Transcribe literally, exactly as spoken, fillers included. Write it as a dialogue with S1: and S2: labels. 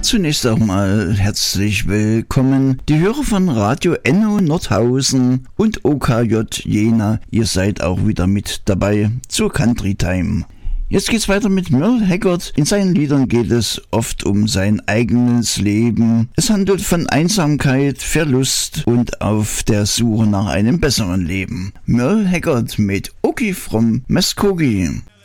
S1: zunächst auch mal herzlich willkommen, die Hörer von Radio Enno Nordhausen und O K J Jena. Ihr seid auch wieder mit dabei zur Country Time. Jetzt geht's weiter mit Merle Haggard. In seinen Liedern geht es oft um sein eigenes Leben. Es handelt von Einsamkeit, Verlust und auf der Suche nach einem besseren Leben. Merle Haggard mit Okie from Muskogee.